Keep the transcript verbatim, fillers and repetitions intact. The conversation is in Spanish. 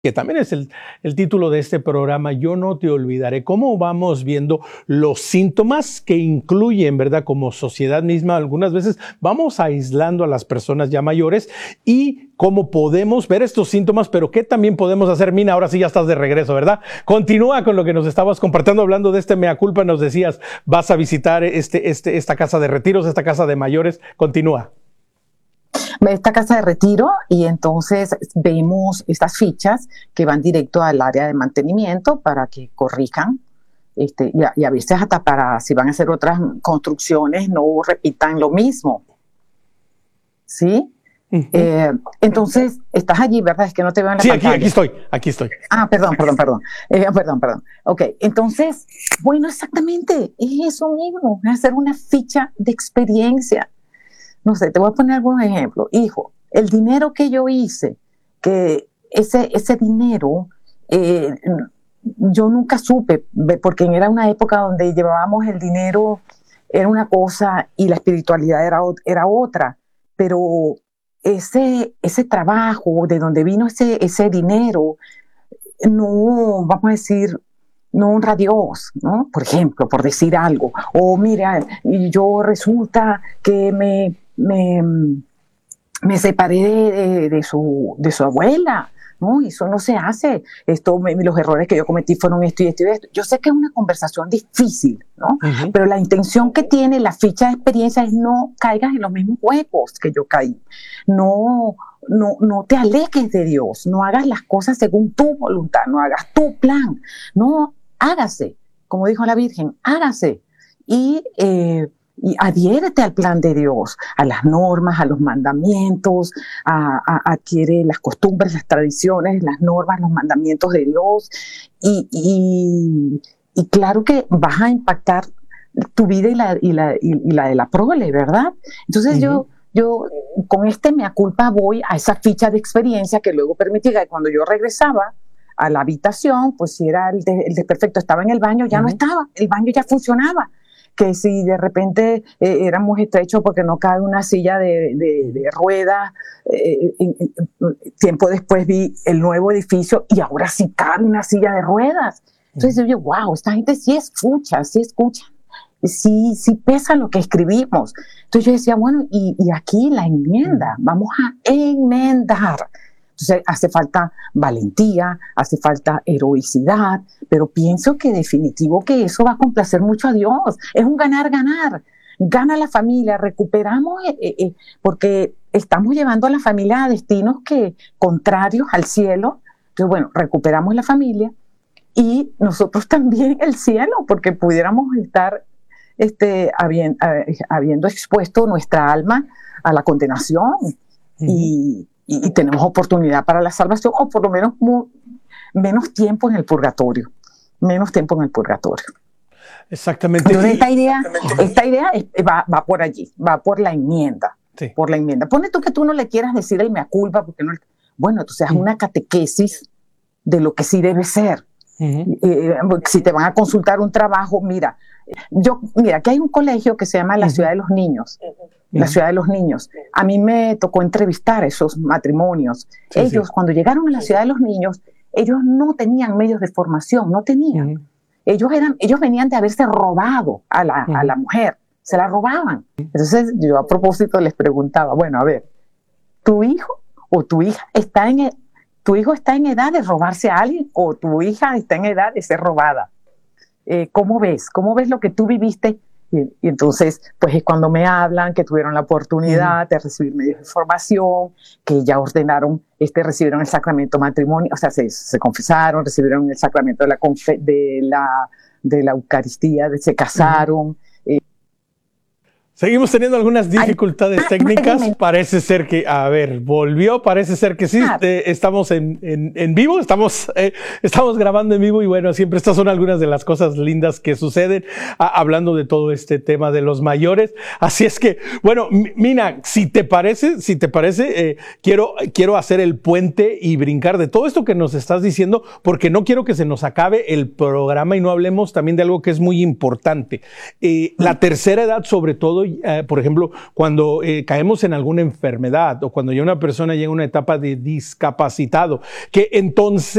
que también es el, el título de este programa, Yo no te olvidaré. Cómo vamos viendo los síntomas que incluyen, ¿verdad? Como sociedad misma, algunas veces vamos aislando a las personas ya mayores y cómo podemos ver estos síntomas, pero qué también podemos hacer. Mina, ahora sí ya estás de regreso, ¿verdad? Continúa con lo que nos estabas compartiendo, hablando de este mea culpa. Nos decías, vas a visitar este, este, esta casa de retiros, esta casa de mayores. Continúa. Esta casa de retiro, y entonces vemos estas fichas que van directo al área de mantenimiento para que corrijan, este, y, a, y a veces hasta para, si van a hacer otras construcciones, no repitan lo mismo. ¿Sí? Uh-huh. Eh, entonces, estás allí, ¿verdad? Es que no te veo en la sí, pantalla. Sí, aquí, aquí estoy, aquí estoy. Ah, perdón, perdón, perdón. Eh, perdón, perdón. Ok, entonces, bueno, exactamente, es eso mismo, es hacer una ficha de experiencia. No sé, te voy a poner algunos ejemplos. Hijo, el dinero que yo hice, que ese, ese dinero, eh, yo nunca supe, porque era una época donde llevábamos el dinero, era una cosa y la espiritualidad era, era otra, pero ese, ese trabajo, de donde vino ese, ese dinero, no, vamos a decir, no honra a Dios, ¿no? Por ejemplo, por decir algo. O mira, yo resulta que me... Me, me separé de, de, de, su, de su abuela, ¿no? Y eso no se hace. Esto, me, los errores que yo cometí fueron esto y esto y esto. Yo sé que es una conversación difícil, ¿no? Uh-huh. Pero la intención que tiene la ficha de experiencia es no caigas en los mismos huecos que yo caí. No, no, no te alejes de Dios. No hagas las cosas según tu voluntad. No hagas tu plan. No, hágase. Como dijo la Virgen, hágase. Y... Eh, Y adhiérete al plan de Dios, a las normas, a los mandamientos, a, a, adquiere las costumbres, las tradiciones, las normas, los mandamientos de Dios. Y, y, y claro que vas a impactar tu vida y la, y la, y, y la de la prole, ¿verdad? Entonces uh-huh. yo, yo con este mea culpa voy a esa ficha de experiencia que luego permitía que cuando yo regresaba a la habitación, pues si era el, de, el desperfecto estaba en el baño, ya uh-huh. no estaba, el baño ya funcionaba. Que si de repente eh, éramos estrechos porque no cabe una silla de, de, de ruedas, eh, eh, eh, tiempo después vi el nuevo edificio y ahora sí cabe una silla de ruedas. Entonces yo digo, wow, esta gente sí escucha, sí escucha, sí, sí pesa lo que escribimos. Entonces yo decía, bueno, y, y aquí la enmienda, vamos a enmendar. Entonces hace falta valentía, hace falta heroicidad, pero pienso que definitivo que eso va a complacer mucho a Dios. Es un ganar-ganar. Gana la familia, recuperamos, eh, eh, porque estamos llevando a la familia a destinos que contrarios al cielo. Entonces, bueno, recuperamos la familia y nosotros también el cielo, porque pudiéramos estar este, habiendo, habiendo expuesto nuestra alma a la condenación. Uh-huh. y Y, y tenemos oportunidad para la salvación, o por lo menos mu, menos tiempo en el purgatorio, menos tiempo en el purgatorio. Exactamente. Entonces esta idea, esta idea es, va, va por allí, va por la enmienda, sí. por la enmienda. Pone tú que tú no le quieras decir el mea culpa, porque no, bueno, entonces haz uh-huh. una catequesis de lo que sí debe ser. Uh-huh. Eh, si te van a consultar un trabajo, mira, yo, mira, aquí hay un colegio que se llama la uh-huh. Ciudad de los Niños. Uh-huh. La ciudad de los niños. A mí me tocó entrevistar esos matrimonios. Sí, ellos, sí. cuando llegaron a la ciudad de los niños, ellos no tenían medios de formación, no tenían. Uh-huh. Ellos, eran, ellos venían de haberse robado a la, uh-huh. a la mujer, se la robaban. Entonces yo a propósito les preguntaba, bueno, a ver, ¿tu hijo o tu hija está en, tu hijo está en edad de robarse a alguien o tu hija está en edad de ser robada? Eh, ¿Cómo ves? ¿Cómo ves lo que tú viviste? Y, y entonces, pues es cuando me hablan que tuvieron la oportunidad uh-huh. de recibir medios de información, que ya ordenaron, este, recibieron el sacramento matrimonio, o sea, se, se confesaron, recibieron el sacramento de la, confe, de la, de la Eucaristía, de, se casaron. Uh-huh. eh, Seguimos teniendo algunas dificultades Ay, técnicas. Ah, parece ser que, a ver, volvió, parece ser que sí. Ah, eh, estamos en, en, en vivo, estamos, eh, estamos grabando en vivo y bueno, siempre estas son algunas de las cosas lindas que suceden a, hablando de todo este tema de los mayores. Así es que, bueno, Mina, si te parece, si te parece, eh, quiero, quiero hacer el puente y brincar de todo esto que nos estás diciendo, porque no quiero que se nos acabe el programa y no hablemos también de algo que es muy importante. Eh, la tercera edad, sobre todo, eh, por ejemplo, cuando eh, caemos en alguna enfermedad o cuando ya una persona llega a una etapa de discapacitado, que entonces